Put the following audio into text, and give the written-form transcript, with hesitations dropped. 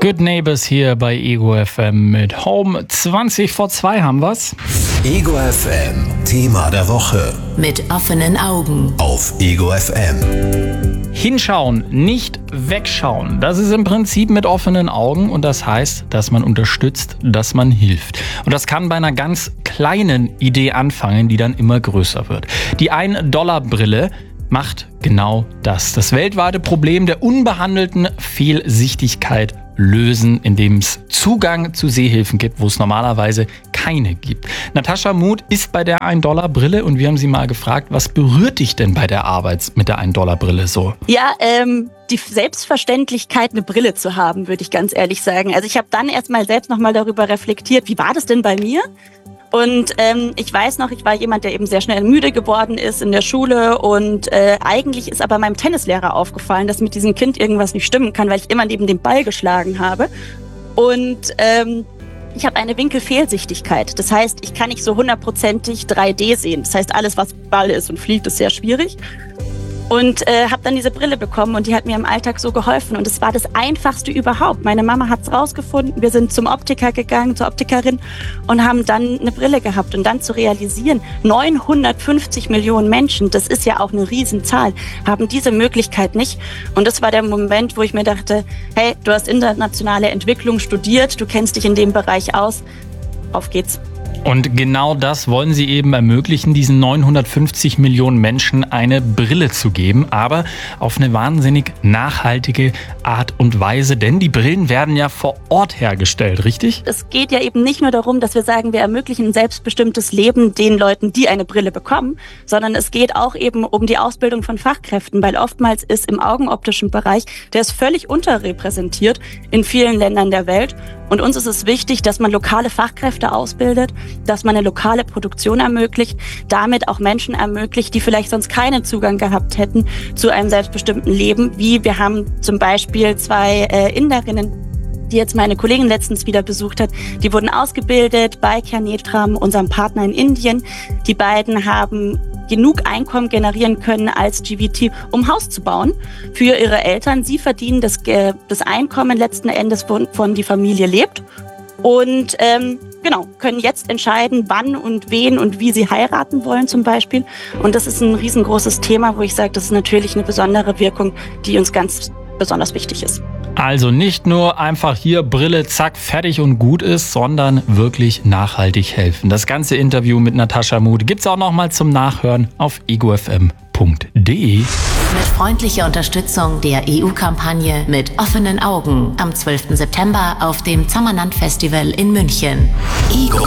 Good Neighbors hier bei Ego FM mit Home. 20 vor 2 haben wir's. Ego FM, Thema der Woche. Mit offenen Augen. Auf Ego FM. Hinschauen, nicht wegschauen. Das ist im Prinzip mit offenen Augen und das heißt, dass man unterstützt, dass man hilft. Und das kann bei einer ganz kleinen Idee anfangen, die dann immer größer wird. Die $1-Brille macht genau das. Das weltweite Problem der unbehandelten Fehlsichtigkeit lösen, indem es Zugang zu Sehhilfen gibt, wo es normalerweise keine gibt. Natascha Muth ist bei der $1-Brille und wir haben sie mal gefragt, was berührt dich denn bei der Arbeit mit der $1-Brille so? Ja, die Selbstverständlichkeit, eine Brille zu haben, würde ich ganz ehrlich sagen. Also ich habe dann erstmal selbst nochmal darüber reflektiert, wie war das denn bei mir? Und ich weiß noch, ich war jemand, der eben sehr schnell müde geworden ist in der Schule und eigentlich ist aber meinem Tennislehrer aufgefallen, dass mit diesem Kind irgendwas nicht stimmen kann, weil ich immer neben dem Ball geschlagen habe. Und ich habe eine Winkelfehlsichtigkeit. Das heißt, ich kann nicht so 100%ig 3D sehen. Das heißt, alles, was Ball ist und fliegt, ist sehr schwierig. Und habe dann diese Brille bekommen und die hat mir im Alltag so geholfen. Und es war das Einfachste überhaupt. Meine Mama hat es rausgefunden. Wir sind zum Optiker gegangen, zur Optikerin und haben dann eine Brille gehabt. Und dann zu realisieren, 950 Millionen Menschen, das ist ja auch eine Riesenzahl, haben diese Möglichkeit nicht. Und das war der Moment, wo ich mir dachte, hey, du hast internationale Entwicklung studiert, du kennst dich in dem Bereich aus, auf geht's. Und genau das wollen sie eben ermöglichen, diesen 950 Millionen Menschen eine Brille zu geben, aber auf eine wahnsinnig nachhaltige Art und Weise, denn die Brillen werden ja vor Ort hergestellt, richtig? Es geht ja eben nicht nur darum, dass wir sagen, wir ermöglichen ein selbstbestimmtes Leben den Leuten, die eine Brille bekommen, sondern es geht auch eben um die Ausbildung von Fachkräften, weil oftmals ist im augenoptischen Bereich, der ist völlig unterrepräsentiert in vielen Ländern der Welt. Und uns ist es wichtig, dass man lokale Fachkräfte ausbildet, dass man eine lokale Produktion ermöglicht, damit auch Menschen ermöglicht, die vielleicht sonst keinen Zugang gehabt hätten zu einem selbstbestimmten Leben. Wie wir haben zum Beispiel 2 Inderinnen, die jetzt meine Kollegin letztens wieder besucht hat. Die wurden ausgebildet bei Kernetram, unserem Partner in Indien. Die beiden haben genug Einkommen generieren können als GVT, um Haus zu bauen für ihre Eltern. Sie verdienen das Einkommen letzten Endes, von die Familie lebt. Und können jetzt entscheiden, wann und wen und wie sie heiraten wollen zum Beispiel. Und das ist ein riesengroßes Thema, wo ich sage, das ist natürlich eine besondere Wirkung, die uns ganz besonders wichtig ist. Also nicht nur einfach hier Brille, zack, fertig und gut ist, sondern wirklich nachhaltig helfen. Das ganze Interview mit Natascha Muth gibt's auch nochmal zum Nachhören auf egofm.de. Mit freundlicher Unterstützung der EU-Kampagne Mit offenen Augen am 12. September auf dem Zammerland Festival in München. Ego